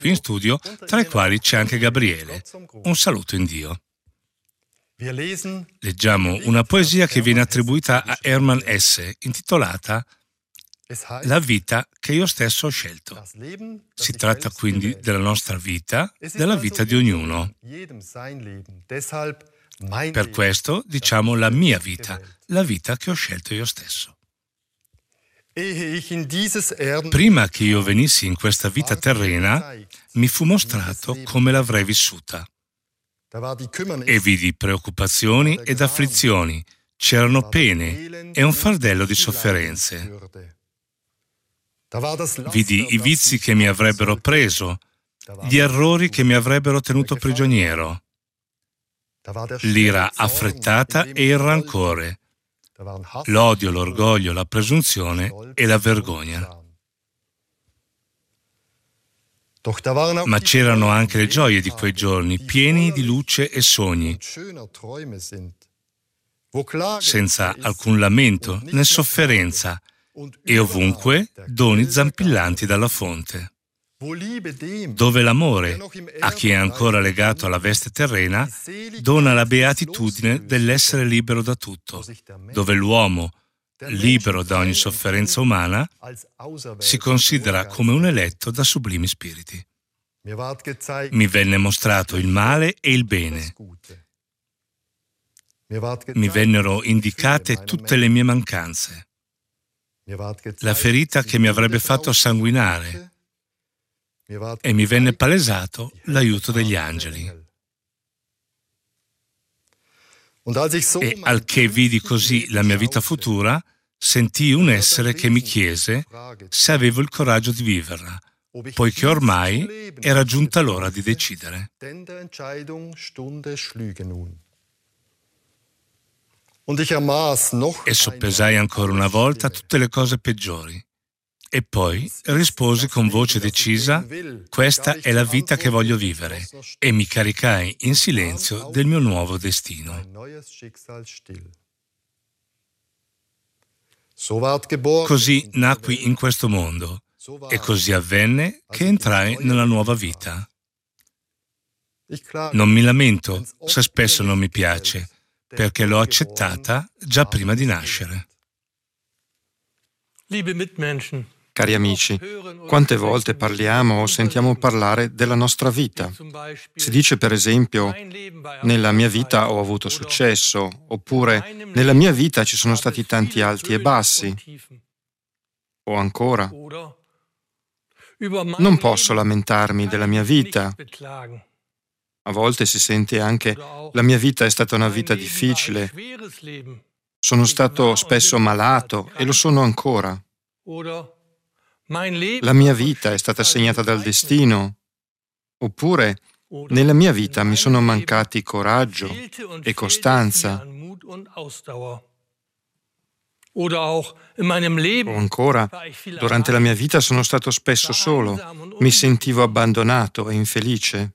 qui in studio, tra i quali c'è anche Gabriele. Un saluto in Dio. Leggiamo una poesia che viene attribuita a Hermann Hesse, intitolata La vita che io stesso ho scelto. Si tratta quindi della nostra vita, della vita di ognuno. Per questo diciamo la mia vita, la vita che ho scelto io stesso. Prima che io venissi in questa vita terrena, mi fu mostrato come l'avrei vissuta. E vidi preoccupazioni ed afflizioni, c'erano pene e un fardello di sofferenze. Vidi i vizi che mi avrebbero preso, gli errori che mi avrebbero tenuto prigioniero, l'ira affrettata e il rancore, l'odio, l'orgoglio, la presunzione e la vergogna. Ma c'erano anche le gioie di quei giorni, pieni di luce e sogni, senza alcun lamento né sofferenza, e ovunque doni zampillanti dalla fonte. Dove l'amore, a chi è ancora legato alla veste terrena, dona la beatitudine dell'essere libero da tutto, dove l'uomo, libero da ogni sofferenza umana, si considera come un eletto da sublimi spiriti. Mi venne mostrato il male e il bene. Mi vennero indicate tutte le mie mancanze. La ferita che mi avrebbe fatto sanguinare, e mi venne palesato l'aiuto degli angeli. E al che vidi così la mia vita futura, sentii un essere che mi chiese se avevo il coraggio di viverla, poiché ormai era giunta l'ora di decidere. E soppesai ancora una volta tutte le cose peggiori. E poi risposi con voce decisa: questa è la vita che voglio vivere, e mi caricai in silenzio del mio nuovo destino. Così nacqui in questo mondo, e così avvenne che entrai nella nuova vita. Non mi lamento se spesso non mi piace, perché l'ho accettata già prima di nascere. Cari amici, quante volte parliamo o sentiamo parlare della nostra vita? Si dice per esempio: nella mia vita ho avuto successo, oppure nella mia vita ci sono stati tanti alti e bassi, o ancora: non posso lamentarmi della mia vita. A volte si sente anche: la mia vita è stata una vita difficile, sono stato spesso malato e lo sono ancora. La mia vita è stata segnata dal destino, oppure nella mia vita mi sono mancati coraggio e costanza, o ancora, durante la mia vita sono stato spesso solo, mi sentivo abbandonato e infelice.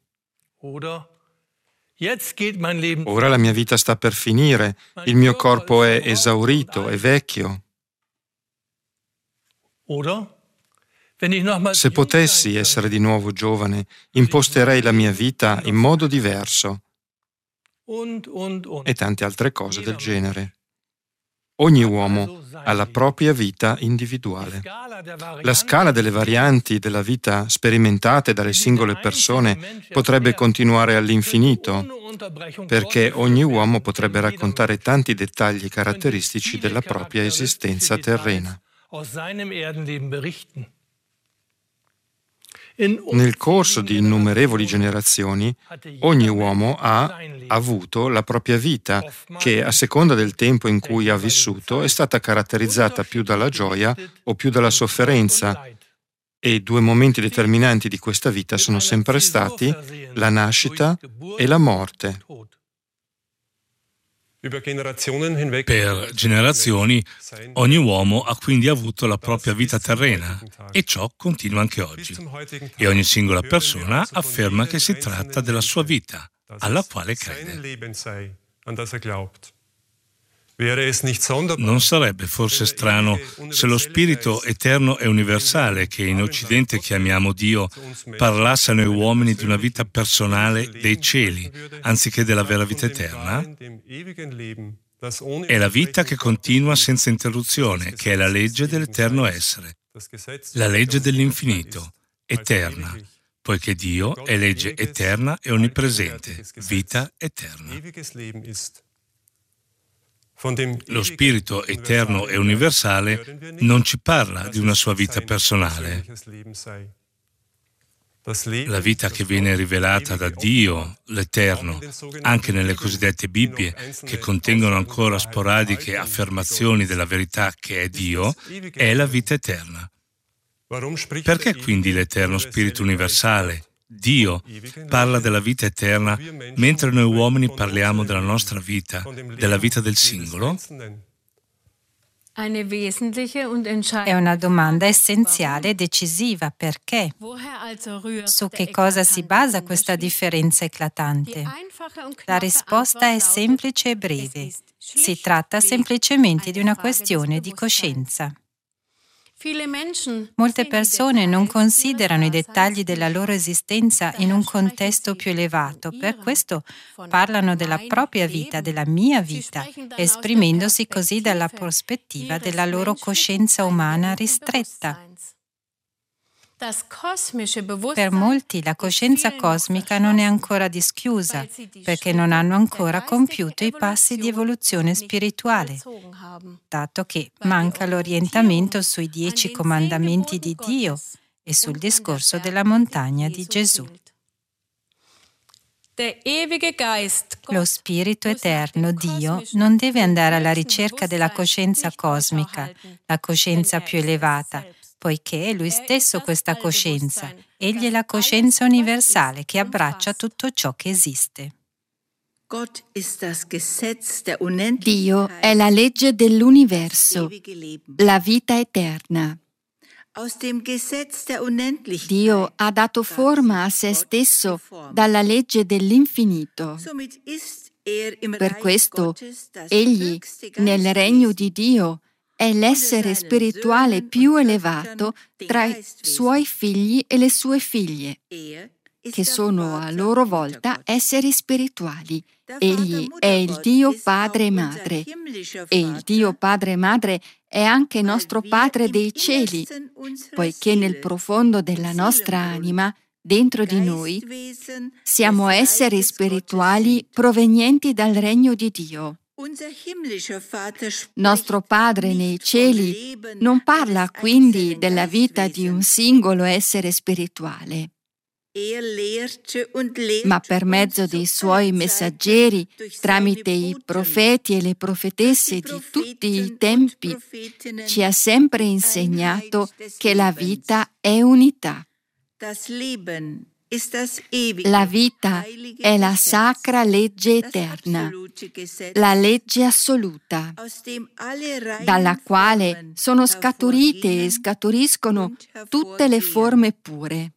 Ora la mia vita sta per finire, il mio corpo è esaurito e vecchio. Se potessi essere di nuovo giovane, imposterei la mia vita in modo diverso, e tante altre cose del genere. Ogni uomo ha la propria vita individuale. La scala delle varianti della vita sperimentate dalle singole persone potrebbe continuare all'infinito, perché ogni uomo potrebbe raccontare tanti dettagli caratteristici della propria esistenza terrena. Nel corso di innumerevoli generazioni, ogni uomo ha avuto la propria vita, che a seconda del tempo in cui ha vissuto è stata caratterizzata più dalla gioia o più dalla sofferenza, e i due momenti determinanti di questa vita sono sempre stati la nascita e la morte. Per generazioni ogni uomo ha quindi avuto la propria vita terrena, e ciò continua anche oggi. E ogni singola persona afferma che si tratta della sua vita, alla quale crede. Non sarebbe forse strano se lo Spirito eterno e universale, che in Occidente chiamiamo Dio, parlasse ai uomini di una vita personale dei cieli, anziché della vera vita eterna? È la vita che continua senza interruzione, che è la legge dell'eterno essere, la legge dell'infinito, eterna, poiché Dio è legge eterna e onnipresente, vita eterna. Lo Spirito eterno e universale non ci parla di una sua vita personale. La vita che viene rivelata da Dio, l'Eterno, anche nelle cosiddette Bibbie, che contengono ancora sporadiche affermazioni della verità che è Dio, è la vita eterna. Perché quindi l'Eterno Spirito universale, Dio, parla della vita eterna, mentre noi uomini parliamo della nostra vita, della vita del singolo? È una domanda essenziale e decisiva. Perché? Su che cosa si basa questa differenza eclatante? La risposta è semplice e breve. Si tratta semplicemente di una questione di coscienza. Molte persone non considerano i dettagli della loro esistenza in un contesto più elevato, per questo parlano della propria vita, della mia vita, esprimendosi così dalla prospettiva della loro coscienza umana ristretta. Per molti la coscienza cosmica non è ancora dischiusa, perché non hanno ancora compiuto i passi di evoluzione spirituale, dato che manca l'orientamento sui 10 comandamenti di Dio e sul discorso della montagna di Gesù. Lo Spirito eterno, Dio, non deve andare alla ricerca della coscienza cosmica, la coscienza più elevata, poiché è Lui stesso questa coscienza. Egli è la coscienza universale che abbraccia tutto ciò che esiste. Dio è la legge dell'universo, la vita eterna. Dio ha dato forma a se stesso dalla legge dell'infinito. Per questo, Egli, nel regno di Dio, è l'essere spirituale più elevato tra i suoi figli e le sue figlie, che sono a loro volta esseri spirituali. Egli è il Dio Padre e Madre, e il Dio Padre e Madre è anche nostro Padre dei cieli, poiché nel profondo della nostra anima, dentro di noi, siamo esseri spirituali provenienti dal regno di Dio. Nostro Padre nei cieli non parla quindi della vita di un singolo essere spirituale, ma per mezzo dei suoi messaggeri, tramite i profeti e le profetesse di tutti i tempi, ci ha sempre insegnato che la vita è unità. La vita è la sacra legge eterna, la legge assoluta, dalla quale sono scaturite e scaturiscono tutte le forme pure.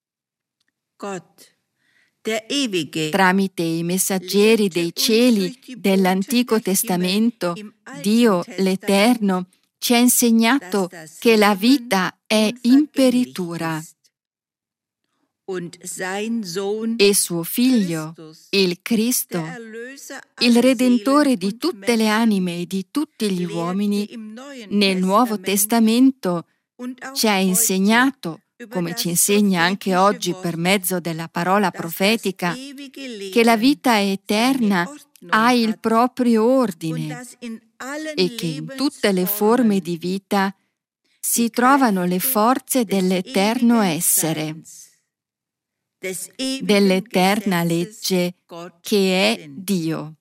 Tramite i messaggeri dei cieli dell'Antico Testamento, Dio l'Eterno ci ha insegnato che la vita è imperitura. E suo Figlio, il Cristo, il Redentore di tutte le anime e di tutti gli uomini, nel Nuovo Testamento ci ha insegnato, come ci insegna anche oggi per mezzo della parola profetica, che la vita eterna ha il proprio ordine e che in tutte le forme di vita si trovano le forze dell'eterno essere, dell'eterna legge che è Dio.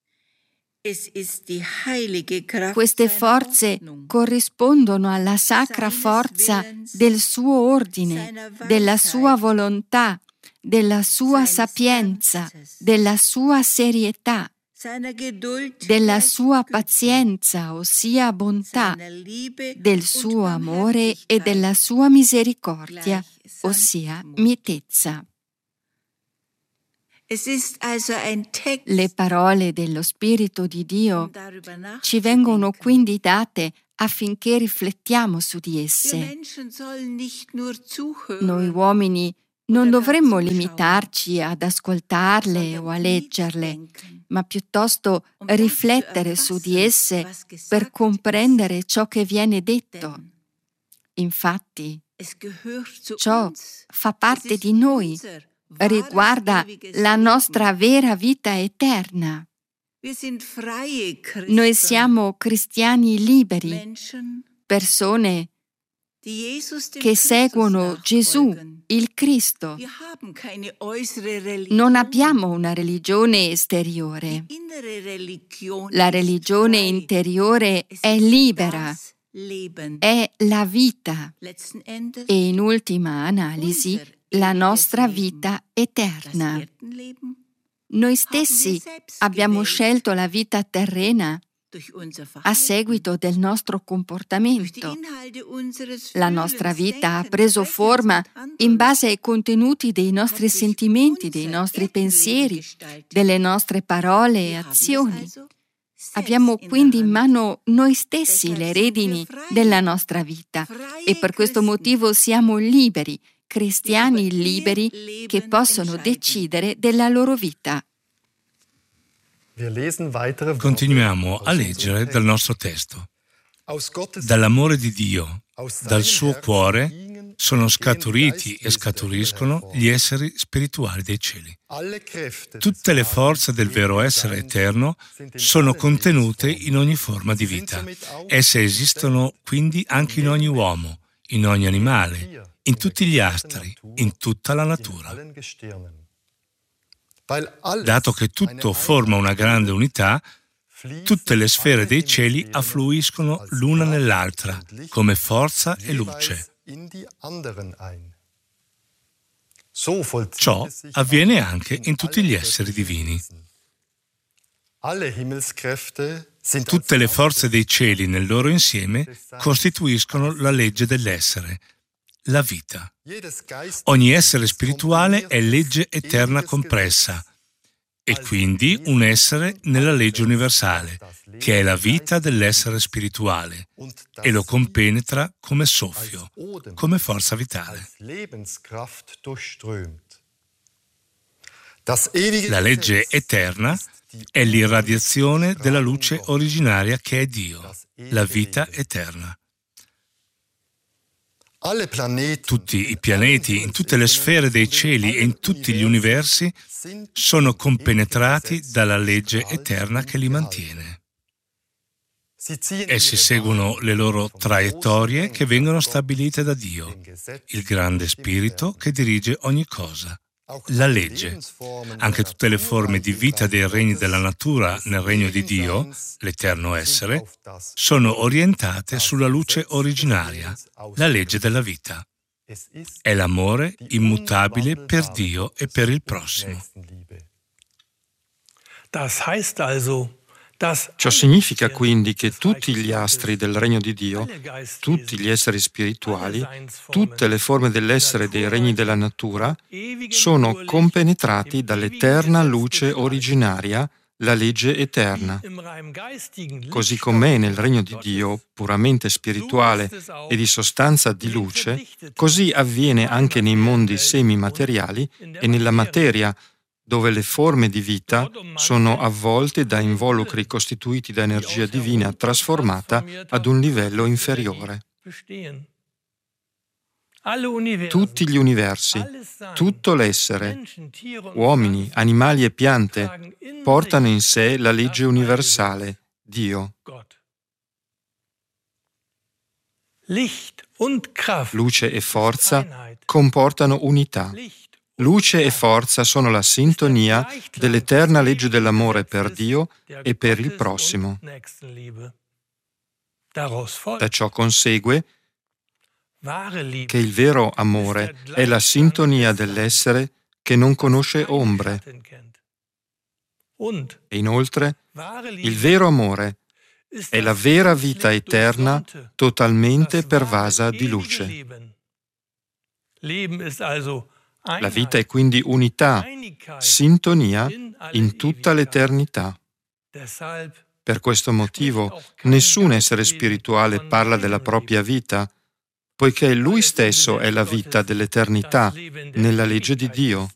Queste forze corrispondono alla sacra forza del suo ordine, della sua volontà, della sua sapienza, della sua serietà, della sua pazienza, ossia bontà, del suo amore e della sua misericordia, ossia mitezza. Le parole dello Spirito di Dio ci vengono quindi date affinché riflettiamo su di esse. Noi uomini non dovremmo limitarci ad ascoltarle o a leggerle, ma piuttosto riflettere su di esse per comprendere ciò che viene detto. Infatti, ciò fa parte di noi, riguarda la nostra vera vita eterna. Noi siamo cristiani liberi, persone che seguono Gesù, il Cristo. Non abbiamo una religione esteriore. La religione interiore è libera, è la vita e in ultima analisi la nostra vita eterna. Noi stessi abbiamo scelto la vita terrena a seguito del nostro comportamento. La nostra vita ha preso forma in base ai contenuti dei nostri sentimenti, dei nostri pensieri, delle nostre parole e azioni. Abbiamo quindi in mano noi stessi le redini della nostra vita e per questo motivo siamo liberi, cristiani liberi che possono decidere della loro vita. Continuiamo a leggere dal nostro testo. Dall'amore di Dio, dal suo cuore, sono scaturiti e scaturiscono gli esseri spirituali dei cieli. Tutte le forze del vero essere eterno sono contenute in ogni forma di vita. Esse esistono quindi anche in ogni uomo, in ogni animale, in tutti gli astri, in tutta la natura. Dato che tutto forma una grande unità, tutte le sfere dei cieli affluiscono l'una nell'altra come forza e luce. Ciò avviene anche in tutti gli esseri divini. Tutte le forze dei cieli nel loro insieme costituiscono la legge dell'essere, la vita. Ogni essere spirituale è legge eterna compressa e quindi un essere nella legge universale, che è la vita dell'essere spirituale e lo compenetra come soffio, come forza vitale. La legge eterna è l'irradiazione della luce originaria che è Dio, la vita eterna. Tutti i pianeti, in tutte le sfere dei cieli e in tutti gli universi sono compenetrati dalla legge eterna che li mantiene. Essi seguono le loro traiettorie che vengono stabilite da Dio, il grande spirito che dirige ogni cosa. La legge, anche tutte le forme di vita dei regni della natura nel regno di Dio, l'eterno essere, sono orientate sulla luce originaria, la legge della vita. È l'amore immutabile per Dio e per il prossimo. Ciò significa quindi che tutti gli astri del regno di Dio, tutti gli esseri spirituali, tutte le forme dell'essere dei regni della natura sono compenetrati dall'eterna luce originaria, la legge eterna. Così com'è nel regno di Dio, puramente spirituale e di sostanza di luce, così avviene anche nei mondi semimateriali e nella materia, dove le forme di vita sono avvolte da involucri costituiti da energia divina trasformata ad un livello inferiore. Tutti gli universi, tutto l'essere, uomini, animali e piante, portano in sé la legge universale, Dio. Luce e forza comportano unità. Luce e forza sono la sintonia dell'eterna legge dell'amore per Dio e per il prossimo. Da ciò consegue che il vero amore è la sintonia dell'essere che non conosce ombre. E inoltre, il vero amore è la vera vita eterna totalmente pervasa di luce. La vita è quindi unità, sintonia in tutta l'eternità. Per questo motivo, nessun essere spirituale parla della propria vita, poiché lui stesso è la vita dell'eternità nella legge di Dio.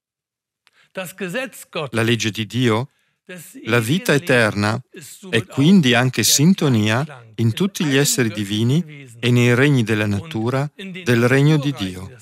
La legge di Dio, la vita eterna, è quindi anche sintonia in tutti gli esseri divini e nei regni della natura del regno di Dio.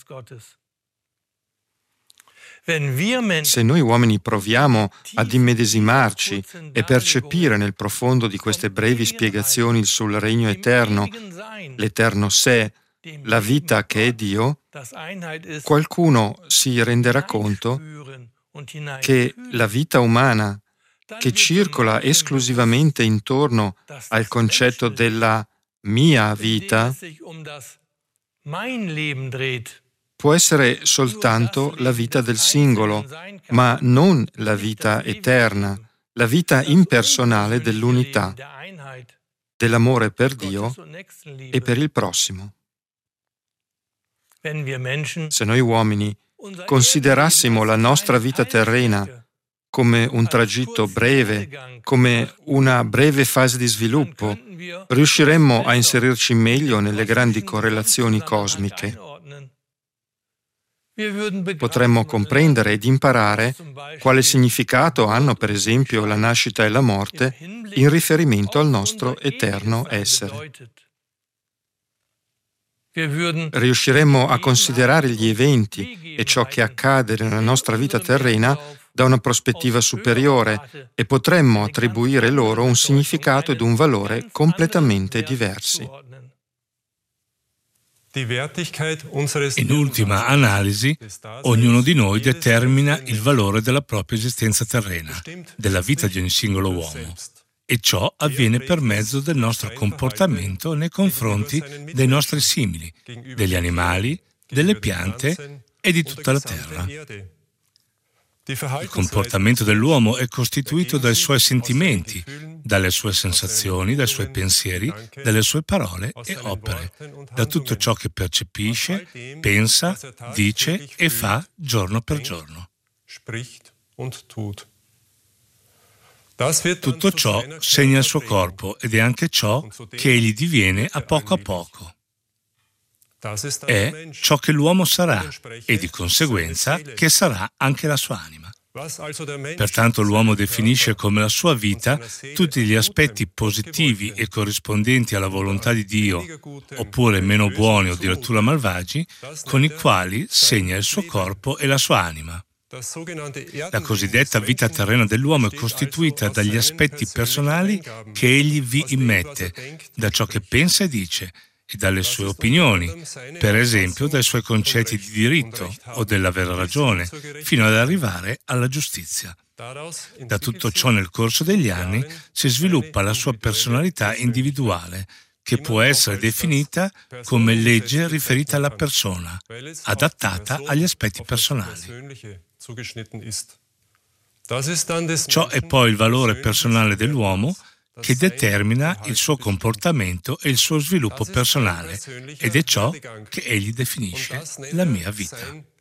Se noi uomini proviamo ad immedesimarci e percepire nel profondo di queste brevi spiegazioni sul regno eterno, l'eterno sé, la vita che è Dio, qualcuno si renderà conto che la vita umana, che circola esclusivamente intorno al concetto della mia vita, può essere soltanto la vita del singolo, ma non la vita eterna, la vita impersonale dell'unità, dell'amore per Dio e per il prossimo. Se noi uomini considerassimo la nostra vita terrena come un tragitto breve, come una breve fase di sviluppo, riusciremmo a inserirci meglio nelle grandi correlazioni cosmiche. Potremmo comprendere ed imparare quale significato hanno, per esempio, la nascita e la morte in riferimento al nostro eterno essere. Riusciremmo a considerare gli eventi e ciò che accade nella nostra vita terrena da una prospettiva superiore e potremmo attribuire loro un significato ed un valore completamente diversi. In ultima analisi, ognuno di noi determina il valore della propria esistenza terrena, della vita di ogni singolo uomo. E ciò avviene per mezzo del nostro comportamento nei confronti dei nostri simili, degli animali, delle piante e di tutta la terra. Il comportamento dell'uomo è costituito dai suoi sentimenti, dalle sue sensazioni, dai suoi pensieri, dalle sue parole e opere, da tutto ciò che percepisce, pensa, dice e fa giorno per giorno. Tutto ciò segna il suo corpo ed è anche ciò che egli diviene a poco. È ciò che l'uomo sarà e di conseguenza che sarà anche la sua anima. Pertanto l'uomo definisce come la sua vita tutti gli aspetti positivi e corrispondenti alla volontà di Dio, oppure meno buoni o addirittura malvagi, con i quali segna il suo corpo e la sua anima. La cosiddetta vita terrena dell'uomo è costituita dagli aspetti personali che egli vi immette, da ciò che pensa e dice, e dalle sue opinioni, per esempio dai suoi concetti di diritto o della vera ragione, fino ad arrivare alla giustizia. Da tutto ciò nel corso degli anni si sviluppa la sua personalità individuale, che può essere definita come legge riferita alla persona, adattata agli aspetti personali. Ciò è poi il valore personale dell'uomo che determina il suo comportamento e il suo sviluppo personale, ed è ciò che egli definisce la mia vita.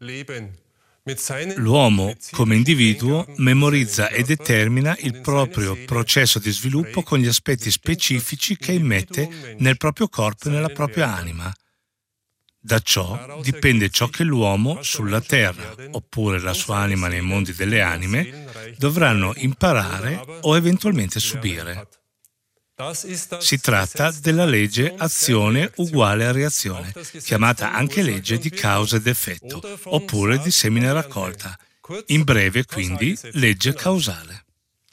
L'uomo, come individuo, memorizza e determina il proprio processo di sviluppo con gli aspetti specifici che immette nel proprio corpo e nella propria anima. Da ciò dipende ciò che l'uomo sulla terra, oppure la sua anima nei mondi delle anime, dovranno imparare o eventualmente subire. Si tratta della legge azione uguale a reazione, chiamata anche legge di causa ed effetto, oppure di semine raccolta. In breve, quindi, legge causale.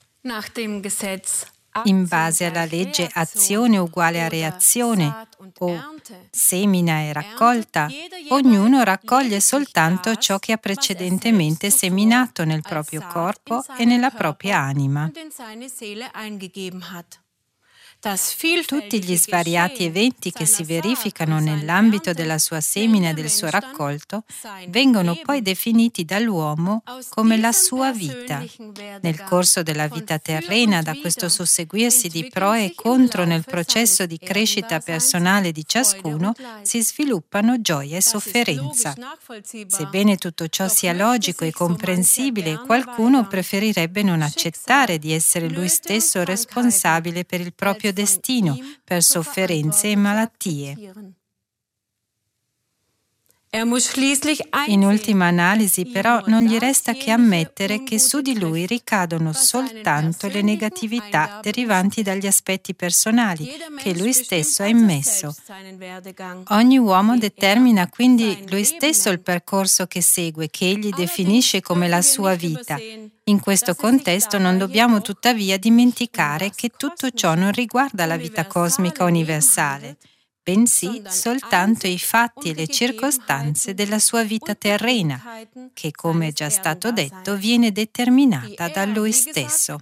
In base alla legge azione uguale a reazione o semina e raccolta, ognuno raccoglie soltanto ciò che ha precedentemente seminato nel proprio corpo e nella propria anima. Tutti gli svariati eventi che si verificano nell'ambito della sua semina e del suo raccolto vengono poi definiti dall'uomo come la sua vita. Nel corso della vita terrena, da questo susseguirsi di pro e contro nel processo di crescita personale di ciascuno, si sviluppano gioia e sofferenza. Sebbene tutto ciò sia logico e comprensibile, qualcuno preferirebbe non accettare di essere lui stesso responsabile per il proprio destino, per sofferenze e malattie. In ultima analisi, però, non gli resta che ammettere che su di lui ricadono soltanto le negatività derivanti dagli aspetti personali che lui stesso ha immesso. Ogni uomo determina quindi lui stesso il percorso che segue, che egli definisce come la sua vita. In questo contesto non dobbiamo tuttavia dimenticare che tutto ciò non riguarda la vita cosmica universale, bensì soltanto i fatti e le circostanze della sua vita terrena, che, come è già stato detto, viene determinata da lui stesso.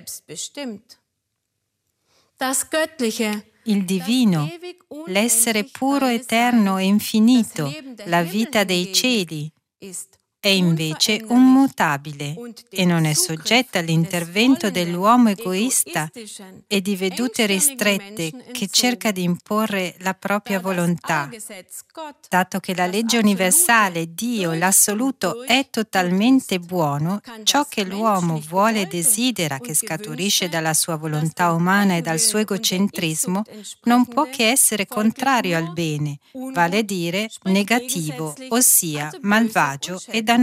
Il divino, l'essere puro, eterno e infinito, la vita dei cieli, è invece un mutabile e non è soggetta all'intervento dell'uomo egoista e di vedute ristrette che cerca di imporre la propria volontà. Dato che la legge universale, Dio, l'assoluto, è totalmente buono, ciò che l'uomo vuole e desidera, che scaturisce dalla sua volontà umana e dal suo egocentrismo, non può che essere contrario al bene, vale a dire negativo, ossia malvagio e dannoso.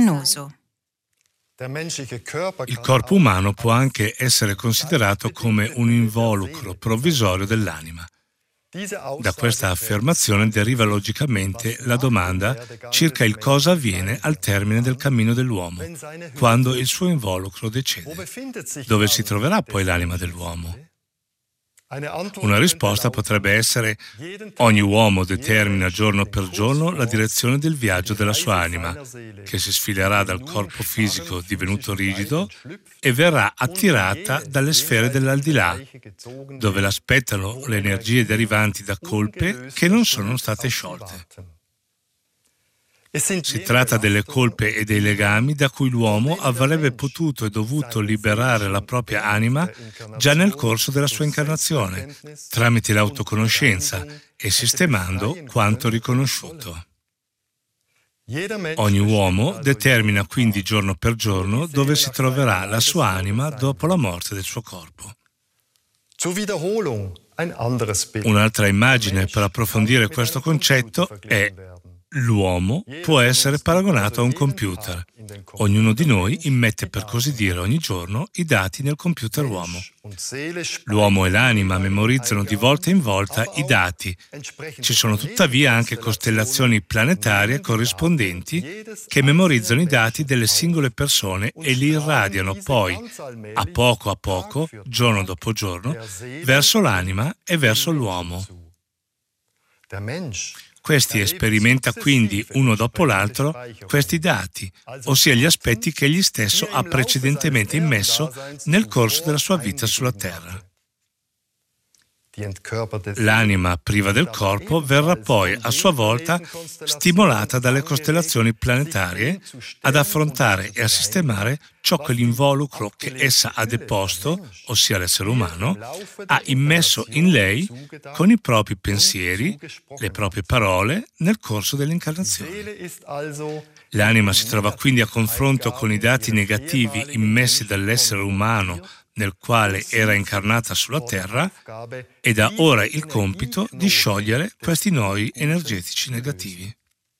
Il corpo umano può anche essere considerato come un involucro provvisorio dell'anima. Da questa affermazione deriva logicamente la domanda circa il cosa avviene al termine del cammino dell'uomo, quando il suo involucro decede. Dove si troverà poi l'anima dell'uomo? Una risposta potrebbe essere: ogni uomo determina giorno per giorno la direzione del viaggio della sua anima, che si sfilerà dal corpo fisico divenuto rigido e verrà attirata dalle sfere dell'aldilà, dove l'aspettano le energie derivanti da colpe che non sono state sciolte. Si tratta delle colpe e dei legami da cui l'uomo avrebbe potuto e dovuto liberare la propria anima già nel corso della sua incarnazione, tramite l'autoconoscenza e sistemando quanto riconosciuto. Ogni uomo determina quindi giorno per giorno dove si troverà la sua anima dopo la morte del suo corpo. Un'altra immagine per approfondire questo concetto è: l'uomo può essere paragonato a un computer. Ognuno di noi immette, per così dire, ogni giorno i dati nel computer uomo. L'uomo e l'anima memorizzano di volta in volta i dati. Ci sono tuttavia anche costellazioni planetarie corrispondenti che memorizzano i dati delle singole persone e li irradiano poi, a poco, giorno dopo giorno, verso l'anima e verso l'uomo. Questi sperimenta quindi uno dopo l'altro questi dati, ossia gli aspetti che egli stesso ha precedentemente immesso nel corso della sua vita sulla Terra. L'anima priva del corpo verrà poi a sua volta stimolata dalle costellazioni planetarie ad affrontare e a sistemare ciò che l'involucro che essa ha deposto, ossia l'essere umano, ha immesso in lei con i propri pensieri, le proprie parole nel corso dell'incarnazione. L'anima si trova quindi a confronto con i dati negativi immessi dall'essere umano nel quale era incarnata sulla Terra ed ha ora il compito di sciogliere questi nodi energetici negativi.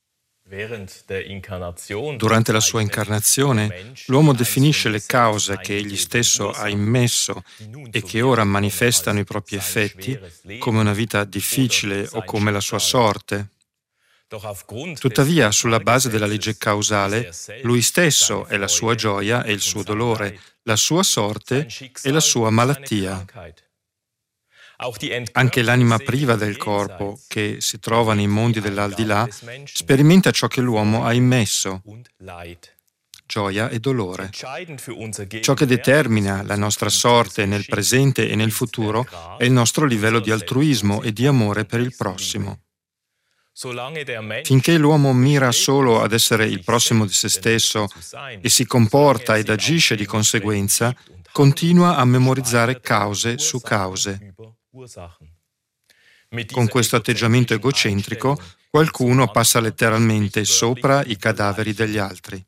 Durante la sua incarnazione, l'uomo definisce le cause che egli stesso ha immesso e che ora manifestano i propri effetti come una vita difficile o come la sua sorte. Tuttavia, sulla base della legge causale, lui stesso è la sua gioia e il suo dolore, la sua sorte e la sua malattia. Anche l'anima priva del corpo, che si trova nei mondi dell'aldilà, sperimenta ciò che l'uomo ha immesso. gioia e dolore. Ciò che determina la nostra sorte nel presente e nel futuro è il nostro livello di altruismo e di amore per il prossimo. Finché l'uomo mira solo ad essere il prossimo di se stesso e si comporta ed agisce di conseguenza, continua a memorizzare cause su cause. Con questo atteggiamento egocentrico, qualcuno passa letteralmente sopra i cadaveri degli altri.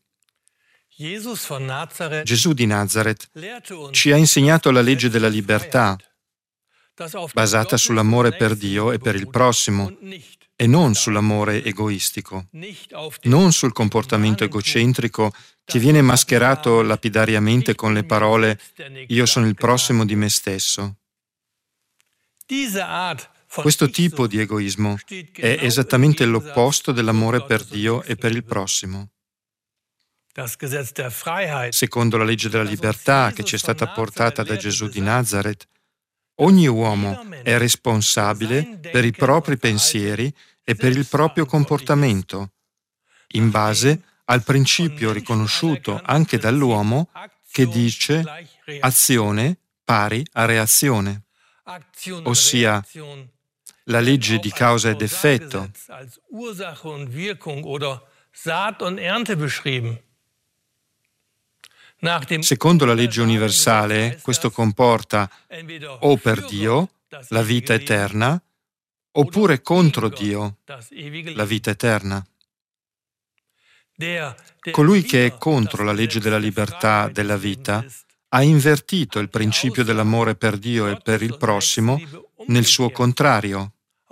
Gesù di Nazareth ci ha insegnato la legge della libertà, basata sull'amore per Dio e per il prossimo, e non sull'amore egoistico, non sul comportamento egocentrico che viene mascherato lapidariamente con le parole «io sono il prossimo di me stesso». Questo tipo di egoismo è esattamente l'opposto dell'amore per Dio e per il prossimo. Secondo la legge della libertà che ci è stata portata da Gesù di Nazareth, ogni uomo è responsabile per i propri pensieri e per il proprio comportamento, in base al principio riconosciuto anche dall'uomo che dice azione pari a reazione, ossia la legge di causa ed effetto. Secondo la legge universale, questo comporta o per Dio, la vita eterna, oppure contro Dio, la vita eterna. Colui che è contro la legge della libertà della vita ha invertito il principio dell'amore per Dio e per il prossimo nel suo contrario,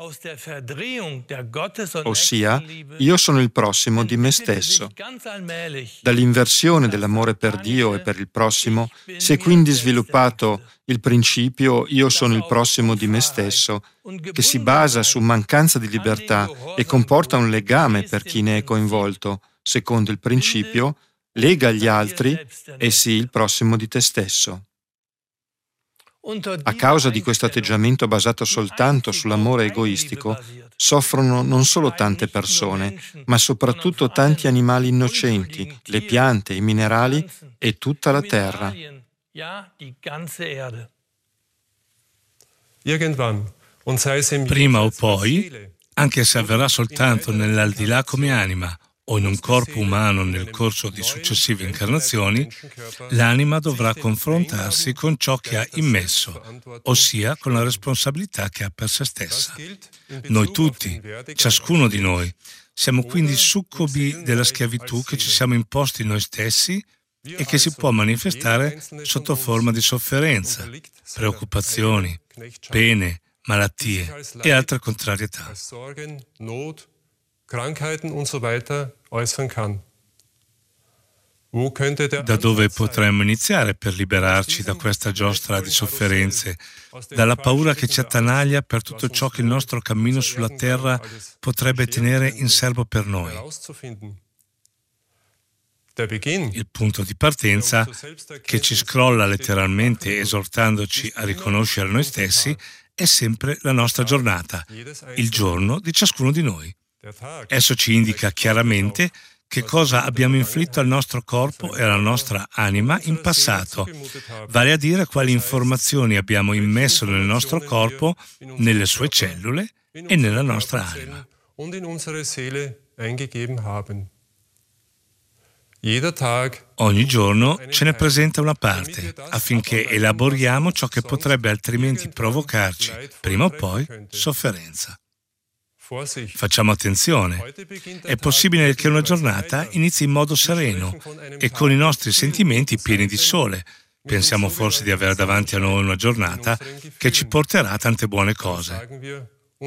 ossia io sono il prossimo di me stesso. Dall'inversione dell'amore per Dio e per il prossimo si è quindi sviluppato il principio io sono il prossimo di me stesso, che si basa su mancanza di libertà e comporta un legame per chi ne è coinvolto, secondo il principio lega gli altri e sii il prossimo di te stesso. A causa di questo atteggiamento basato soltanto sull'amore egoistico, soffrono non solo tante persone, ma soprattutto tanti animali innocenti, le piante, i minerali e tutta la terra. Prima o poi, anche se avverrà soltanto nell'aldilà come anima, o in un corpo umano nel corso di successive incarnazioni, l'anima dovrà confrontarsi con ciò che ha immesso, ossia con la responsabilità che ha per se stessa. Noi tutti, ciascuno di noi, siamo quindi succubi della schiavitù che ci siamo imposti noi stessi e che si può manifestare sotto forma di sofferenza, preoccupazioni, pene, malattie e altre contrarietà. Krankheiten und so weiter äußern kann. Da dove potremmo iniziare per liberarci da questa giostra di sofferenze, dalla paura che ci attanaglia per tutto ciò che il nostro cammino sulla terra potrebbe tenere in serbo per noi? Il punto di partenza, che ci scrolla letteralmente esortandoci a riconoscere noi stessi, è sempre la nostra giornata, il giorno di ciascuno di noi. Esso ci indica chiaramente che cosa abbiamo inflitto al nostro corpo e alla nostra anima in passato, vale a dire quali informazioni abbiamo immesso nel nostro corpo, nelle sue cellule e nella nostra anima. Ogni giorno ce ne presenta una parte, affinché elaboriamo ciò che potrebbe altrimenti provocarci, prima o poi, sofferenza. Facciamo attenzione. È possibile che una giornata inizi in modo sereno e con i nostri sentimenti pieni di sole. Pensiamo forse di avere davanti a noi una giornata che ci porterà tante buone cose.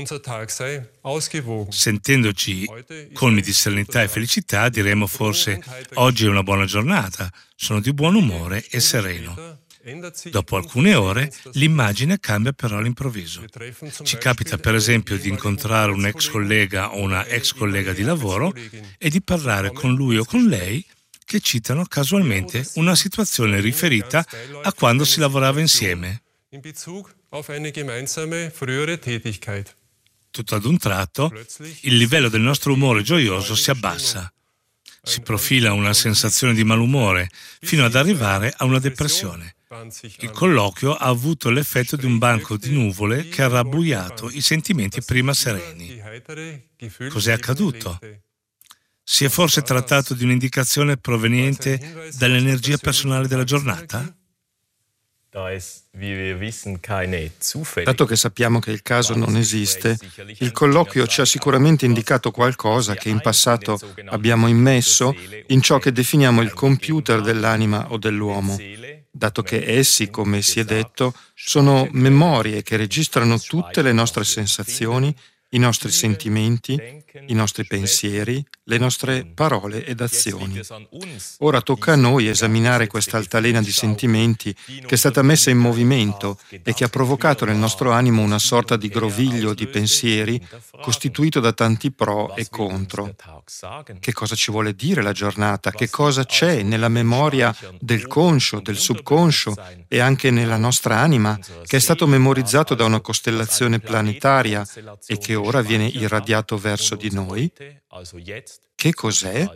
Sentendoci colmi di serenità e felicità, diremo forse oggi è una buona giornata, sono di buon umore e sereno. Dopo alcune ore l'immagine cambia però all'improvviso. Ci capita per esempio di incontrare un ex collega o una ex collega di lavoro e di parlare con lui o con lei che citano casualmente una situazione riferita a quando si lavorava insieme. Tutto ad un tratto il livello del nostro umore gioioso si abbassa. Si profila una sensazione di malumore fino ad arrivare a una depressione. Il colloquio ha avuto l'effetto di un banco di nuvole che ha rabbuiato i sentimenti prima sereni. Cos'è accaduto? Si è forse trattato di un'indicazione proveniente dall'energia personale della giornata? Dato che sappiamo che il caso non esiste, il colloquio ci ha sicuramente indicato qualcosa che in passato abbiamo immesso in ciò che definiamo il computer dell'anima o dell'uomo, dato che essi, come si è detto, sono memorie che registrano tutte le nostre sensazioni, i nostri sentimenti, i nostri pensieri, le nostre parole ed azioni. Ora tocca a noi esaminare questa altalena di sentimenti che è stata messa in movimento e che ha provocato nel nostro animo una sorta di groviglio di pensieri costituito da tanti pro e contro. Che cosa ci vuole dire la giornata? Che cosa c'è nella memoria del conscio, del subconscio e anche nella nostra anima che è stato memorizzato da una costellazione planetaria e che ora viene irradiato verso di noi? Che cos'è?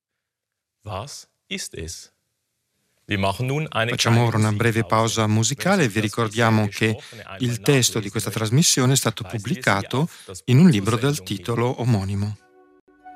Facciamo ora una breve pausa musicale e vi ricordiamo che il testo di questa trasmissione è stato pubblicato in un libro dal titolo omonimo.